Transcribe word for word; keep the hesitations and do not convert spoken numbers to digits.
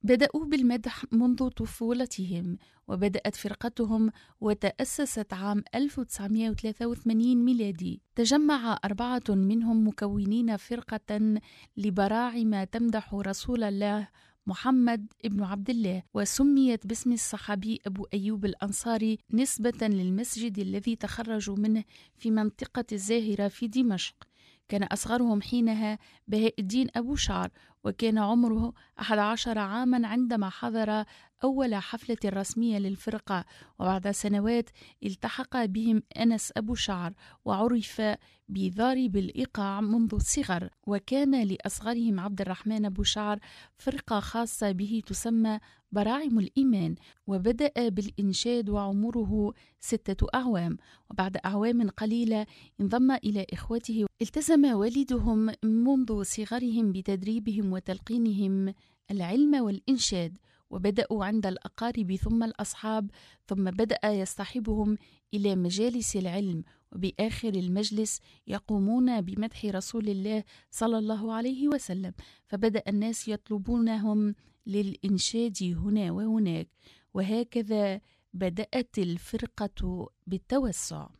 بدأوا بالمدح منذ طفولتهم، وبدأت فرقتهم وتأسست عام ألف وتسعمائة وثلاثة وثمانين ميلادي. تجمع أربعة منهم مكونين فرقة لبراعم تمدح رسول الله محمد ابن عبد الله، وسميت باسم الصحابي أبو أيوب الأنصاري نسبة للمسجد الذي تخرجوا منه في منطقة الزاهرة في دمشق. كان أصغرهم حينها بهاء الدين أبو شعر، وكان عمره أحد عشر عاما عندما حضر أول حفلة رسمية للفرقة، وبعد سنوات التحق بهم أنس أبو شعر وعرف بضارب الإيقاع منذ الصغر. وكان لأصغرهم عبد الرحمن أبو شعر فرقة خاصة به تسمى براعم الإيمان، وبدأ بالإنشاد وعمره ستة أعوام. وبعد أعوام قليلة انضم إلى إخوته. التزم والدهم منذ صغرهم بتدريبهم وتلقينهم العلم والإنشاد، وبدأوا عند الأقارب ثم الأصحاب، ثم بدأ يصطحبهم إلى مجالس العلم، وبآخر المجلس يقومون بمدح رسول الله صلى الله عليه وسلم، فبدأ الناس يطلبونهم للإنشاد هنا وهناك، وهكذا بدأت الفرقة بالتوسع.